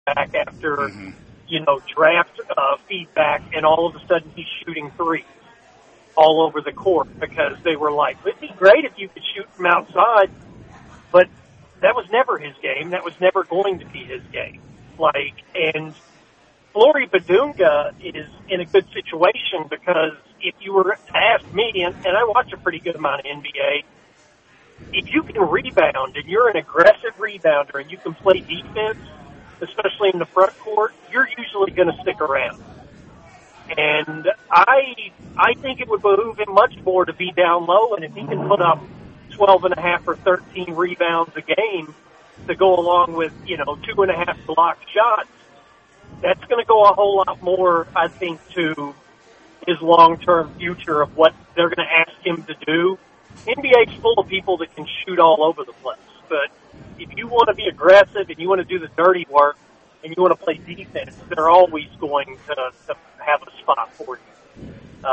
back after, draft feedback, and all of a sudden he's shooting threes all over the court because they were like, it'd be great if you could shoot from outside, but that was never his game. That was never going to be his game. And Flory Badunga is in a good situation because if you were to ask me, and I watch a pretty good amount of NBA, if you can rebound and you're an aggressive rebounder and you can play defense, especially in the front court, you're usually going to stick around. And I think it would behoove him much more to be down low, and if he can put up 12.5 or 13 rebounds a game to go along with, 2.5 blocked shots, that's going to go a whole lot more, I think, to his long-term future of what they're going to ask him to do. NBA's full of people that can shoot all over the place, but if you want to be aggressive and you want to do the dirty work and you want to play defense, they're always going to have a spot for you.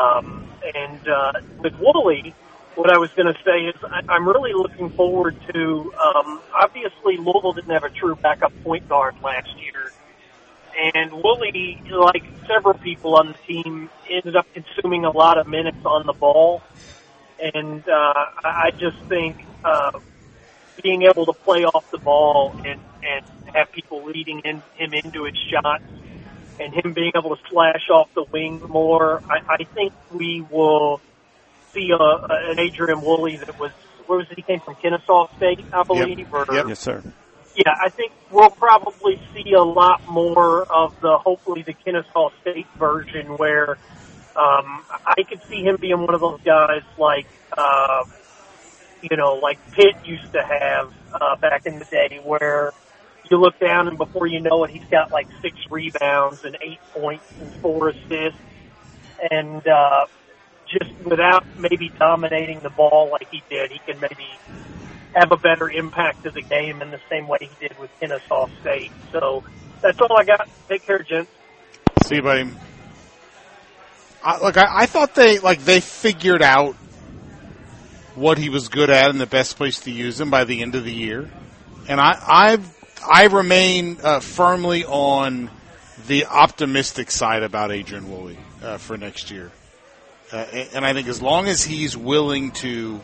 With Woolley, what I was going to say is I'm really looking forward to, obviously Louisville didn't have a true backup point guard last year. And Woolley, like several people on the team, ended up consuming a lot of minutes on the ball. And I just think being able to play off the ball and have people leading him into his shots and him being able to slash off the wing more, I think we will see an Adrian Woolley that was, where was it? He came from Kennesaw State, I believe. Yep. Yes, sir. Yeah, I think we'll probably see a lot more of hopefully the Kennesaw State version where I could see him being one of those guys like Pitt used to have back in the day where you look down and before you know it, he's got like 6 rebounds and 8 points and 4 assists. And just without maybe dominating the ball like he did, he can maybe have a better impact to the game in the same way he did with Kennesaw State. So that's all I got. Take care, gents. See you, buddy. I thought they figured out what he was good at and the best place to use him by the end of the year. And I remain firmly on the optimistic side about Adrian Woolley for next year. And I think as long as he's willing to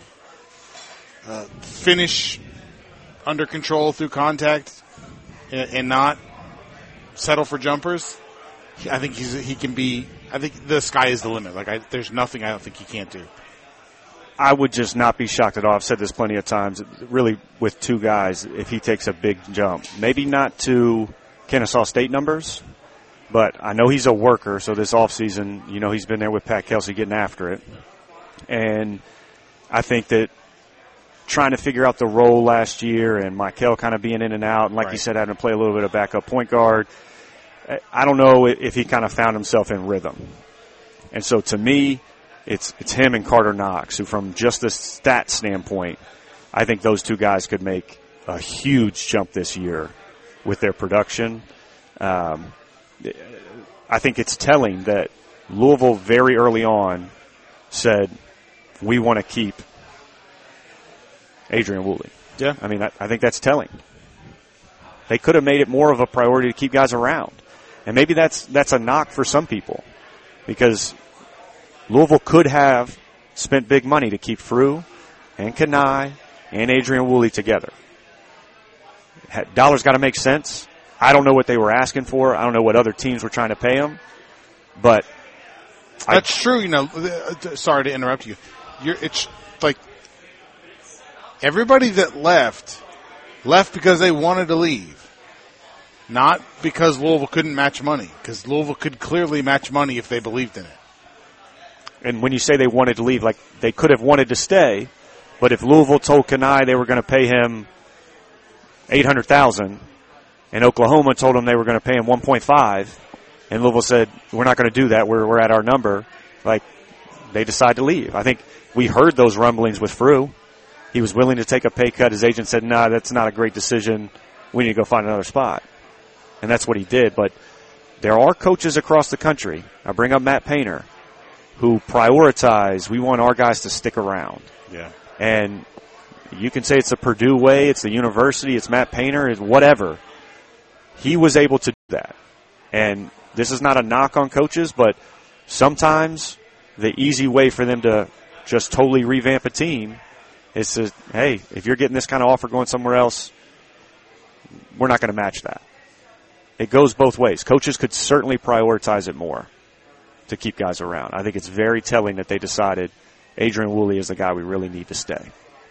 finish under control through contact and not settle for jumpers, I think he can be. I think the sky is the limit. There's nothing I don't think he can't do. I would just not be shocked at all. I've said this plenty of times. Really, with 2 guys, if he takes a big jump, maybe not to Kennesaw State numbers, but I know he's a worker. So this offseason, he's been there with Pat Kelsey getting after it, and I think that trying to figure out the role last year and Michael kind of being in and out, and like you said, having to play a little bit of backup point guard. I don't know if he kind of found himself in rhythm. And so to me, it's him and Carter Knox, who from just a stat standpoint, I think those 2 guys could make a huge jump this year with their production. I think it's telling that Louisville very early on said, we want to keep Adrian Woolley. Yeah. I mean, I think that's telling. They could have made it more of a priority to keep guys around. And maybe that's a knock for some people because Louisville could have spent big money to keep Frew and Kanai and Adrian Woolley together. Dollars got to make sense. I don't know what they were asking for. I don't know what other teams were trying to pay them. But that's true. Sorry to interrupt you. It's like everybody that left because they wanted to leave. Not because Louisville couldn't match money, because Louisville could clearly match money if they believed in it. And when you say they wanted to leave, they could have wanted to stay, but if Louisville told Kanai they were going to pay him $800,000, and Oklahoma told him they were going to pay him $1.5, and Louisville said, we're not going to do that, we're at our number, they decide to leave. I think we heard those rumblings with Frew. He was willing to take a pay cut. His agent said, nah, that's not a great decision. We need to go find another spot. And that's what he did. But there are coaches across the country, I bring up Matt Painter, who prioritize, we want our guys to stick around. Yeah. And you can say it's the Purdue way, it's the university, it's Matt Painter, it's whatever. he was able to do that. And this is not a knock on coaches, but sometimes the easy way for them to just totally revamp a team is to, hey, if you're getting this kind of offer going somewhere else, we're not going to match that. It goes both ways. Coaches could certainly prioritize it more to keep guys around. I think it's very telling that they decided Adrian Woolley is the guy we really need to stay.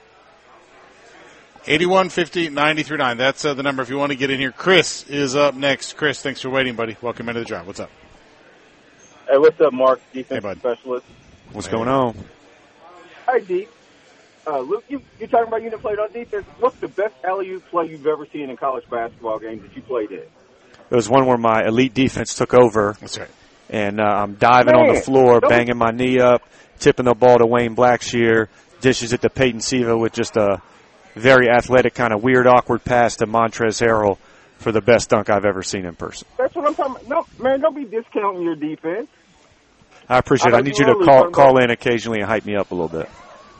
8150-93.9. That's the number if you want to get in here. Chris is up next. Chris, thanks for waiting, buddy. Welcome into the drive. What's up? Hey, what's up, Mark? Defensive specialist. What's going on? Hi, D. Luke, you're talking about you that played on defense. What's the best alley-oop play you've ever seen in college basketball games that you played in? It was one where my elite defense took over. That's right. And I'm diving on the floor, banging my knee up, tipping the ball to Wayne Blackshear, dishes it to Peyton Siva with just a very athletic, kind of weird, awkward pass to Montrezl Harrell for the best dunk I've ever seen in person. That's what I'm talking about. No, man, don't be discounting your defense. I appreciate it. I need you to call in occasionally and hype me up a little bit.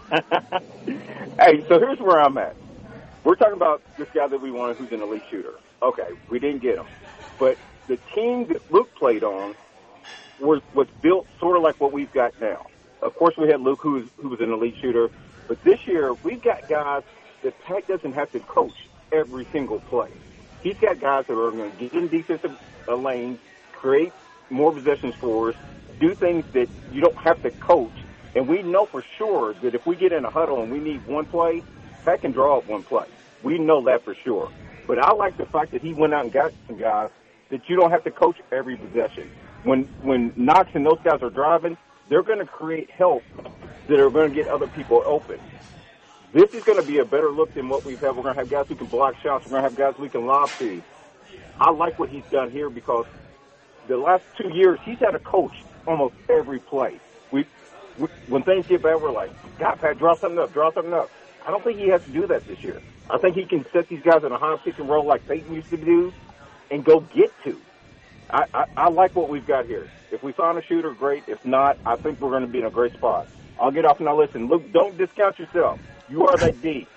Hey, so here's where I'm at. We're talking about this guy that we wanted who's an elite shooter. Okay, we didn't get him. But the team that Luke played on was built sort of like what we've got now. Of course, we had Luke, who was an elite shooter. But this year, we've got guys that Pat doesn't have to coach every single play. He's got guys that are going to get in defensive lanes, create more possessions for us, do things that you don't have to coach. And we know for sure that if we get in a huddle and we need one play, Pat can draw up one play. We know that for sure. But I like the fact that he went out and got some guys that you don't have to coach every possession. When Knox and those guys are driving, they're going to create help that are going to get other people open. This is going to be a better look than what we've had. We're going to have guys who can block shots. We're going to have guys we can lob to. I like what he's done here because the last 2 years, he's had a coach almost every play. When things get bad, we're like, God, Pat, draw something up. I don't think he has to do that this year. I think he can set these guys in a high pick and roll like Peyton used to do and go get to. I like what we've got here. If we find a shooter, great. If not, I think we're going to be in a great spot. I'll get off now. Listen, Luke, don't discount yourself. You are that D.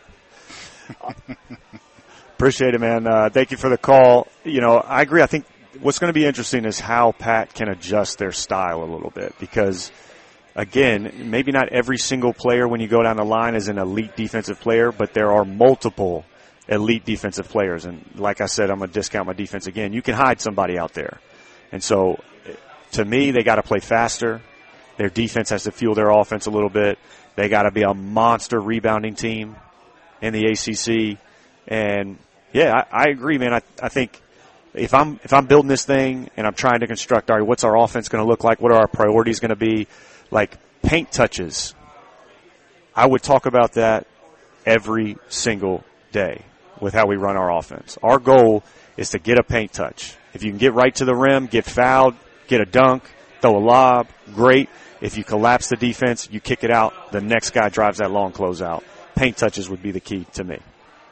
Appreciate it, man. Thank you for the call. You know, I agree. I think what's going to be interesting is how Pat can adjust their style a little bit because, again, maybe not every single player when you go down the line is an elite defensive player, but there are multiple elite defensive players. And like I said, I'm going to discount my defense again. You can hide somebody out there. And so, to me, they got to play faster. Their defense has to fuel their offense a little bit. They got to be a monster rebounding team in the ACC. And, yeah, I agree, man. I think if I'm building this thing and I'm trying to construct, all right, what's our offense going to look like? What are our priorities going to be? Like paint touches. I would talk about that every single day with how we run our offense. Our goal is to get a paint touch. If you can get right to the rim, get fouled, get a dunk, throw a lob, great. If you collapse the defense, you kick it out, the next guy drives that long closeout. Paint touches would be the key to me.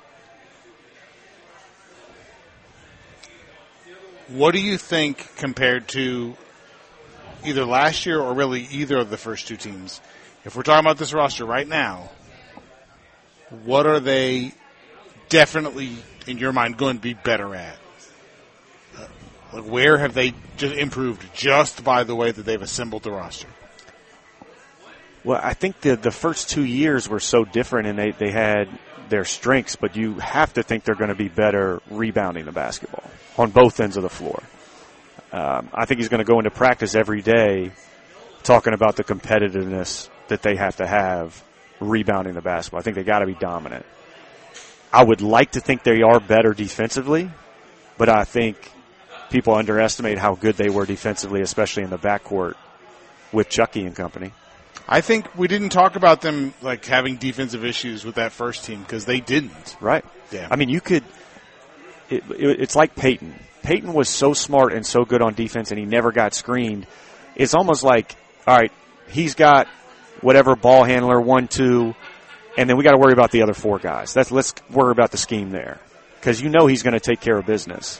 What do you think compared to either last year or really either of the first two teams? If we're talking about this roster right now, what are they definitely, in your mind, going to be better at? Like where have they just improved just by the way that they've assembled the roster? Well, I think the first 2 years were so different, and they had their strengths, but you have to think they're going to be better rebounding the basketball on both ends of the floor. I think he's going to go into practice every day talking about the competitiveness that they have to have rebounding the basketball. I think they got to be dominant. I would like to think they are better defensively, but I think people underestimate how good they were defensively, especially in the backcourt with Chucky and company. I think we didn't talk about them like having defensive issues with that first team because they didn't. Right. Yeah. I mean, you could. It's like Peyton. Peyton was so smart and so good on defense, and he never got screened. It's almost like, all right, he's got whatever ball handler 1-2, and then we got to worry about the other four guys. Let's worry about the scheme there because you know he's going to take care of business.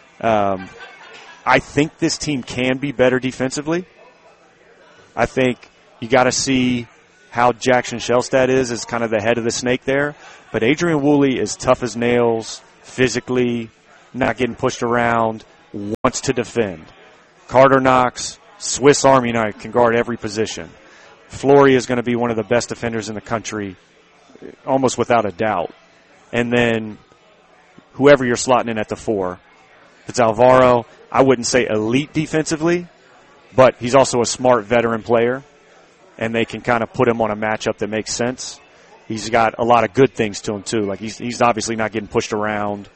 I think this team can be better defensively. I think you got to see how Jackson Shelstad is kind of the head of the snake there. But Adrian Woolley is tough as nails, physically, not getting pushed around, wants to defend. Carter Knox, Swiss Army knife, can guard every position. Flory is going to be one of the best defenders in the country, almost without a doubt. And then whoever you're slotting in at the 4. If it's Alvaro, I wouldn't say elite defensively, but he's also a smart veteran player, and they can kind of put him on a matchup that makes sense. He's got a lot of good things to him, too. Like, he's obviously not getting pushed around.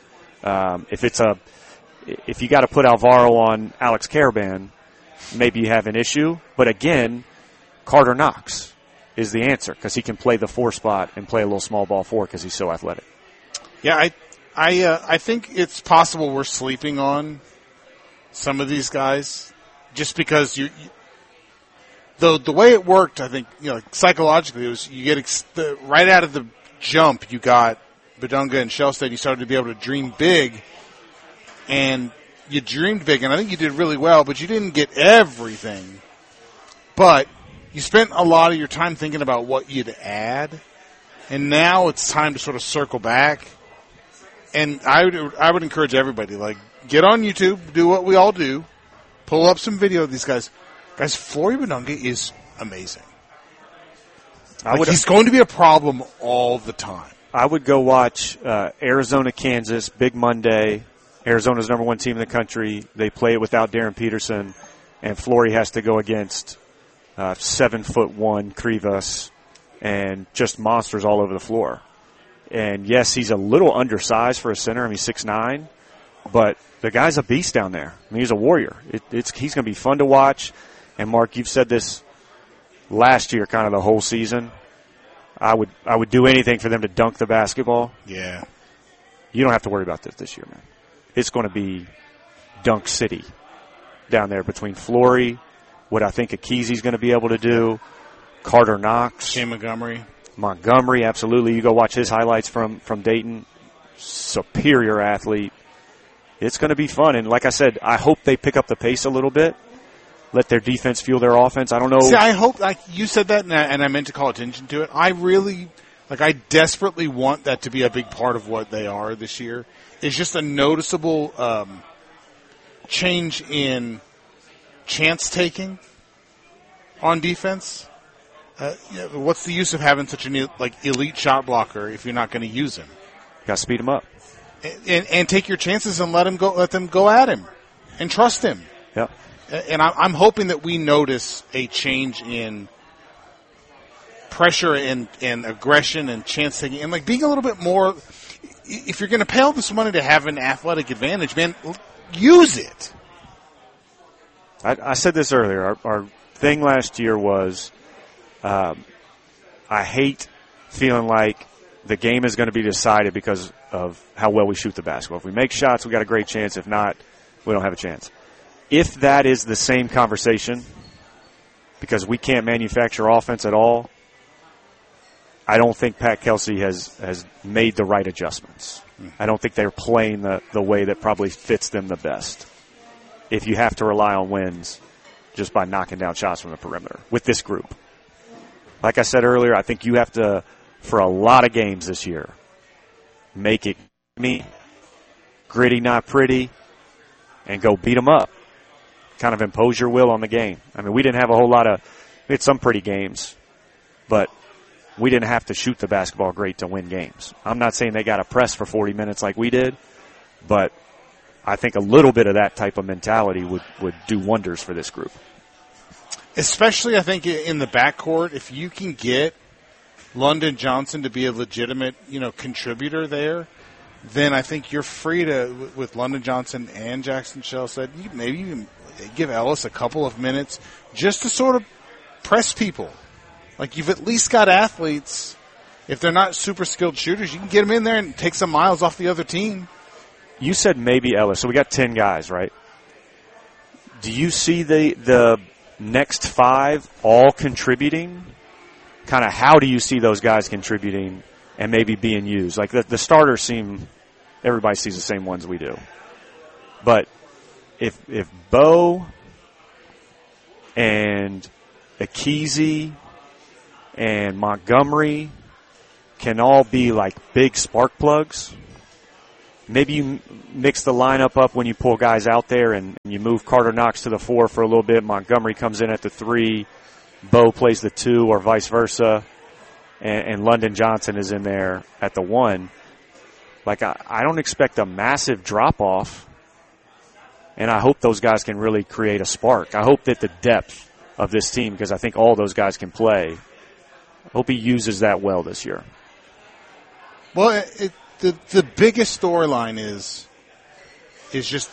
If you got to put Alvaro on Alex Caravan, maybe you have an issue. But again, Carter Knox is the answer because he can play the 4 spot and play a little small ball 4 because he's so athletic. Yeah, I think it's possible we're sleeping on some of these guys just because the way it worked, I think, psychologically, it was you get right out of the jump, you got Badunga and Shellstead, you started to be able to dream big, and you dreamed big, and I think you did really well, but you didn't get everything. But you spent a lot of your time thinking about what you'd add, and now it's time to sort of circle back. And I would encourage everybody, get on YouTube, do what we all do, pull up some video of these guys. Guys, Flory Badunga is amazing. He's going to be a problem all the time. I would go watch Arizona, Kansas, Big Monday. Arizona's number 1 team in the country. They play it without Darren Peterson, and Flory has to go against 7'1" Krivas and just monsters all over the floor. And yes, he's a little undersized for a center. I mean, 6'9", but the guy's a beast down there. I mean, he's a warrior. He's going to be fun to watch. And Mark, you've said this last year, kind of the whole season. I would do anything for them to dunk the basketball. Yeah. You don't have to worry about this year, man. It's going to be Dunk City down there between Flory, what I think Akizi's going to be able to do, Carter Knox. Shane Montgomery, absolutely. You go watch his highlights from Dayton. Superior athlete. It's going to be fun. And like I said, I hope they pick up the pace a little bit. Let their defense fuel their offense. I don't know. See, I hope, you said that, and I meant to call attention to it. I desperately want that to be a big part of what they are this year. It's just a noticeable change in chance taking on defense. What's the use of having such an elite shot blocker if you're not going to use him? Got to speed him up and take your chances and let them go at him and trust him. Yep. And I'm hoping that we notice a change in pressure and aggression and chance taking and being a little bit more. If you're going to pay all this money to have an athletic advantage, man, use it. I said this earlier. Our thing last year was I hate feeling like the game is going to be decided because of how well we shoot the basketball. If we make shots, we got a great chance. If not, we don't have a chance. If that is the same conversation, because we can't manufacture offense at all, I don't think Pat Kelsey has made the right adjustments. I don't think they're playing the way that probably fits them the best. If you have to rely on wins just by knocking down shots from the perimeter with this group. Like I said earlier, I think you have to, for a lot of games this year, make it gritty, not pretty, and go beat them up. Kind of impose your will on the game. I mean, we didn't have a whole lot of – we had some pretty games, but we didn't have to shoot the basketball great to win games. I'm not saying they got to press for 40 minutes like we did, but I think a little bit of that type of mentality would do wonders for this group. Especially, I think, in the backcourt, if you can get London Johnson to be a legitimate, contributor there, then I think you're free to, with London Johnson and Jackson Shellstead, maybe you can give Ellis a couple of minutes just to sort of press people. You've at least got athletes. If they're not super skilled shooters, you can get them in there and take some miles off the other team. You said maybe Ellis, so we got 10 guys, right? Do you see the next 5 all contributing? Kind of how do you see those guys contributing and maybe being used? The starters seem, everybody sees the same ones we do. But if Bo and Akizi and Montgomery can all be big spark plugs, maybe you mix the lineup up when you pull guys out there and you move Carter Knox to the 4 for a little bit. Montgomery comes in at the 3. Bo plays the 2 or vice versa. And London Johnson is in there at the 1. Like, I don't expect a massive drop-off. And I hope those guys can really create a spark. I hope that the depth of this team, because I think all those guys can play, I hope he uses that well this year. Well, the biggest storyline is just,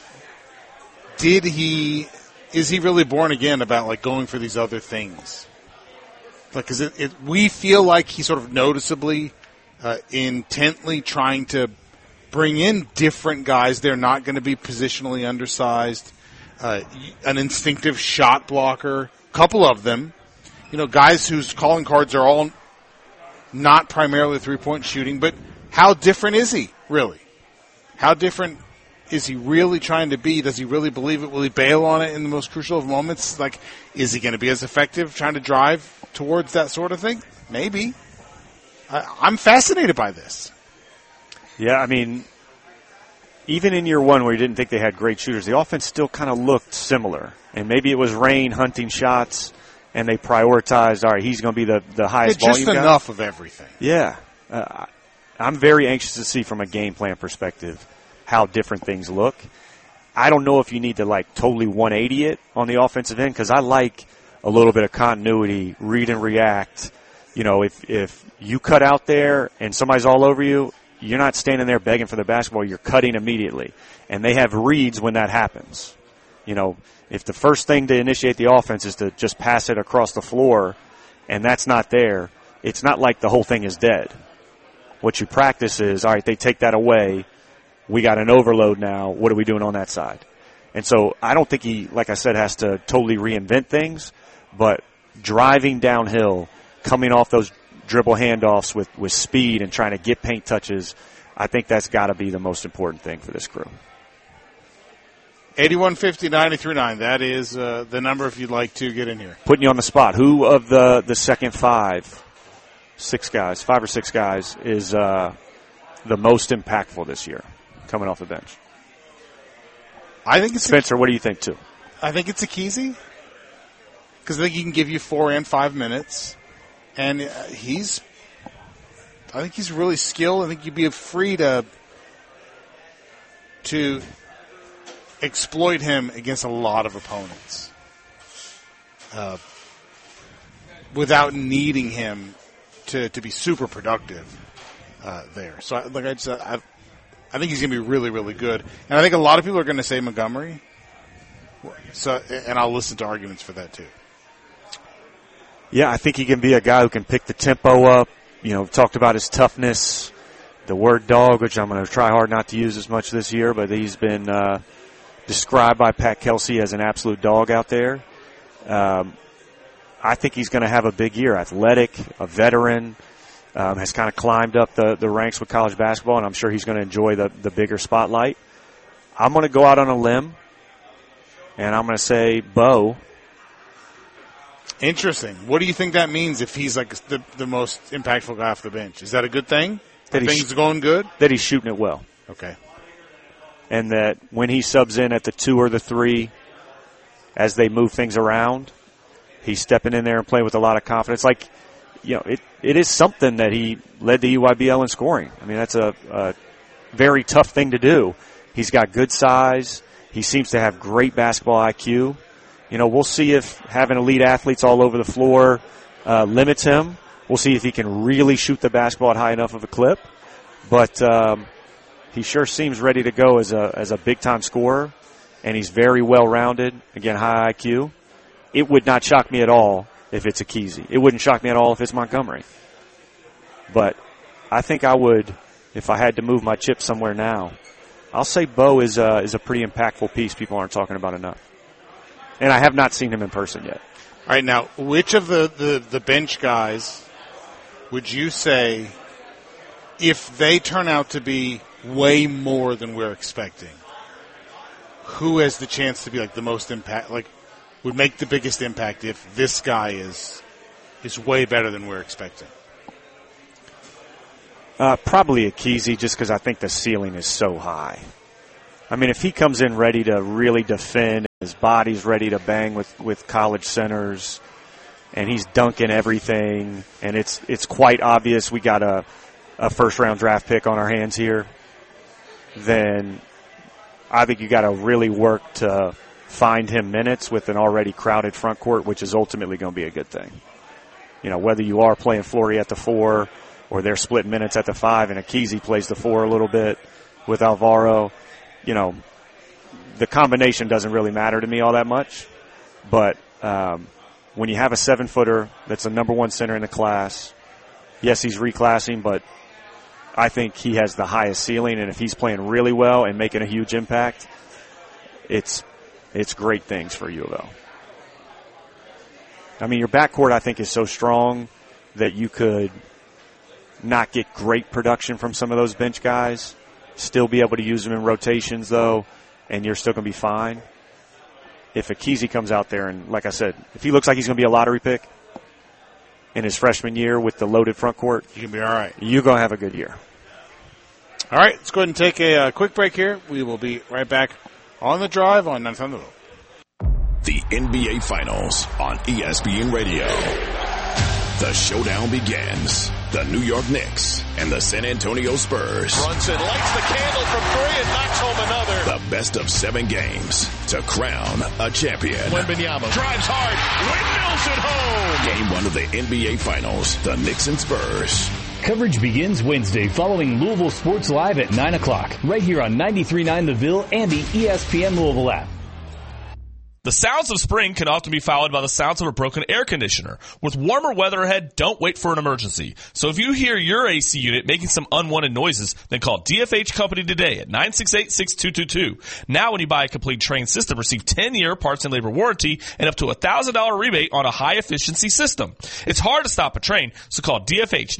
is he really born again about, like, going for these other things? Like, cause we feel like he's sort of noticeably, intently trying to bring in different guys. They're not going to be positionally undersized. An instinctive shot blocker, couple of them. You know, guys whose calling cards are all not primarily three-point shooting, but how different is he, really? How different is he really trying to be? Does he really believe it? Will he bail on it in the most crucial of moments? Like, is he going to be as effective trying to drive towards that sort of thing? Maybe. I'm fascinated by this. Yeah, I mean, even in year 1 where you didn't think they had great shooters, the offense still kind of looked similar. And maybe it was Rain hunting shots, and they prioritized, all right, he's going to be the highest volume guy. Just enough of everything. Yeah. I'm very anxious to see from a game plan perspective how different things look. I don't know if you need to, like, totally 180 it on the offensive end, because I like a little bit of continuity, read and react. You know, if you cut out there and somebody's all over you, you're not standing there begging for the basketball. You're cutting immediately. And they have reads when that happens. You know, if the first thing to initiate the offense is to just pass it across the floor and that's not there, it's not like the whole thing is dead. What you practice is, all right, they take that away. We got an overload now. What are we doing on that side? And so I don't think he, like I said, has to totally reinvent things, but driving downhill, coming off those dribble handoffs with speed and trying to get paint touches, I think that's got to be the most important thing for this crew. 8150-93.9. That is the number if you'd like to get in here. Putting you on the spot. Who of the second 5 or 6 guys is the most impactful this year coming off the bench? I think it's Spencer, what do you think, too? I think it's Akizi, because I think he can give you 4 and 5 minutes. And I think he's really skilled. I think you'd be free to exploit him against a lot of opponents without needing him to be super productive there. So, I think he's going to be really, really good. And I think a lot of people are going to say Montgomery. So, and I'll listen to arguments for that, too. Yeah, I think he can be a guy who can pick the tempo up. You know, talked about his toughness, the word dog, which I'm going to try hard not to use as much this year, but he's been described by Pat Kelsey as an absolute dog out there. I think he's going to have a big year. Athletic, a veteran, has kind of climbed up the ranks with college basketball, and I'm sure he's going to enjoy the bigger spotlight. I'm going to go out on a limb, and I'm going to say Bo. Interesting. What do you think that means if he's like the most impactful guy off the bench? Is that a good thing? That things going good? That he's shooting it well. Okay. And that when he subs in at the 2 or the 3, as they move things around, he's stepping in there and playing with a lot of confidence. Like, you know, it is something that he led the EYBL in scoring. I mean, that's a very tough thing to do. He's got good size. He seems to have great basketball IQ. You know, we'll see if having elite athletes all over the floor limits him. We'll see if he can really shoot the basketball at high enough of a clip. But he sure seems ready to go as a big-time scorer, and he's very well-rounded. Again, high IQ. It would not shock me at all if it's Akizi. It wouldn't shock me at all if it's Montgomery. But I think I would, if I had to move my chip somewhere now, I'll say Bo is a pretty impactful piece people aren't talking about enough. And I have not seen him in person yet. All right, now, which of the bench guys would you say, if they turn out to be way more than we're expecting, who has the chance to be like the most impact, like would make the biggest impact if this guy is way better than we're expecting? Probably Akese, just because I think the ceiling is so high. I mean, if he comes in ready to really defend, his body's ready to bang with college centers, and he's dunking everything, and it's quite obvious we got a first-round draft pick on our hands here, then I think you got to really work to find him minutes with an already crowded front court, which is ultimately going to be a good thing. You know, whether you are playing Flory at the 4 or they're splitting minutes at the 5 and Akese plays the 4 a little bit with Alvaro, you know, the combination doesn't really matter to me all that much. But when you have a 7-footer that's a number 1 center in the class, yes, he's reclassing, but I think he has the highest ceiling, and if he's playing really well and making a huge impact, it's great things for U of L. I mean, your backcourt, I think, is so strong that you could not get great production from some of those bench guys, still be able to use them in rotations, though, and you're still going to be fine. If Akese comes out there and, like I said, if he looks like he's going to be a lottery pick in his freshman year with the loaded front court, you can be all right. You're going to have a good year. All right, let's go ahead and take a quick break here. We will be right back on the drive on 9th on the Vote. The NBA Finals on ESPN Radio. The showdown begins. The New York Knicks and the San Antonio Spurs. Brunson lights the candle from 3 and knocks home another. The best of 7 games to crown a champion. Wembanyama drives hard, windmills it home. Game 1 of the NBA Finals, the Knicks and Spurs. Coverage begins Wednesday following Louisville Sports Live at 9 o'clock, right here on 93.9 The Ville and the ESPN Louisville app. The sounds of spring can often be followed by the sounds of a broken air conditioner. With warmer weather ahead, don't wait for an emergency. So if you hear your AC unit making some unwanted noises, then call DFH Company today at 968-6222. Now when you buy a complete Trane system, receive 10-year parts and labor warranty and up to $1,000 rebate on a high-efficiency system. It's hard to stop a Trane, so call DFH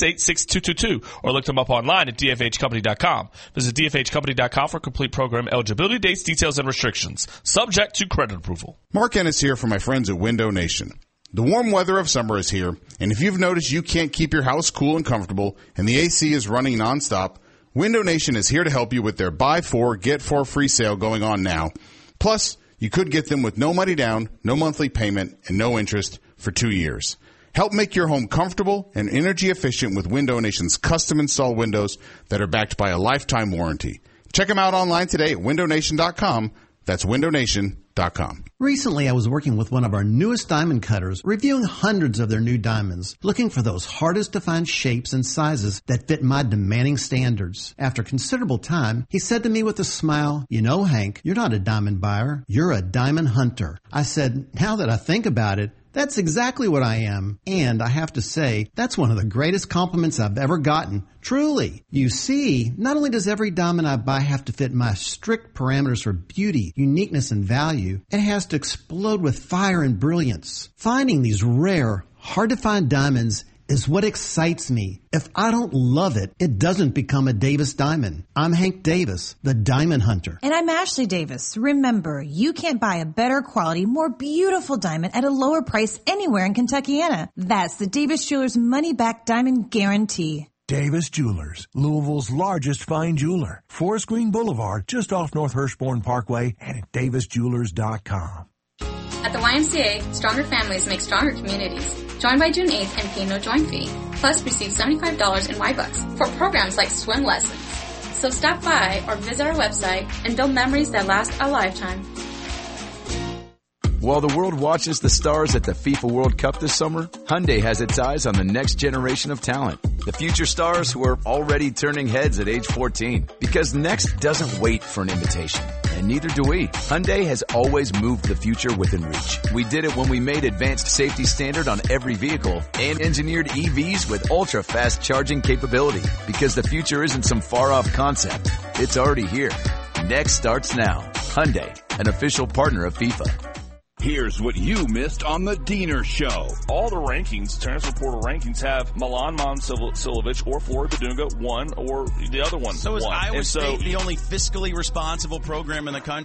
968-6222 or look them up online at dfhcompany.com. Visit dfhcompany.com for complete program eligibility, dates, details, and restrictions. Subject to credit approval. Mark Ennis here for my friends at Window Nation. The warm weather of summer is here, and if you've noticed you can't keep your house cool and comfortable and the AC is running nonstop, Window Nation is here to help you with their buy 4, get 4 free sale going on now. Plus, you could get them with no money down, no monthly payment, and no interest for 2 years. Help make your home comfortable and energy efficient with Window Nation's custom install windows that are backed by a lifetime warranty. Check them out online today at windownation.com. That's windownation.com. Recently, I was working with one of our newest diamond cutters, reviewing hundreds of their new diamonds, looking for those hardest to find shapes and sizes that fit my demanding standards. After considerable time, he said to me with a smile, "You know, Hank, you're not a diamond buyer, you're a diamond hunter." I said, "Now that I think about it, that's exactly what I am. And I have to say, that's one of the greatest compliments I've ever gotten. Truly. You see, not only does every diamond I buy have to fit my strict parameters for beauty, uniqueness, and value, it has to explode with fire and brilliance. Finding these rare, hard-to-find diamonds is what excites me. If I don't love it, it doesn't become a Davis diamond. I'm Hank Davis, the Diamond Hunter. And I'm Ashley Davis. Remember, you can't buy a better quality, more beautiful diamond at a lower price anywhere in Kentuckiana. That's the Davis Jewelers money-back diamond guarantee. Davis Jewelers, Louisville's largest fine jeweler. Forest Green Boulevard, just off North Hirschborn Parkway, and at davisjewelers.com. At the YMCA, stronger families make stronger communities. Join by June 8th and pay no join fee. Plus, receive $75 in Y-Bucks for programs like swim lessons. So stop by or visit our website and build memories that last a lifetime. While the world watches the stars at the FIFA World Cup this summer, Hyundai has its eyes on the next generation of talent. The future stars who are already turning heads at age 14. Because next doesn't wait for an invitation. And neither do we. Hyundai has always moved the future within reach. We did it when we made advanced safety standard on every vehicle and engineered EVs with ultra-fast charging capability. Because the future isn't some far-off concept. It's already here. Next starts now. Hyundai, an official partner of FIFA. Here's what you missed on the Diener Show. All the rankings, transfer portal rankings, have Milan Momcilovic or Flory Bidunga one or the other one. So is one. Iowa State the only fiscally responsible program in the country?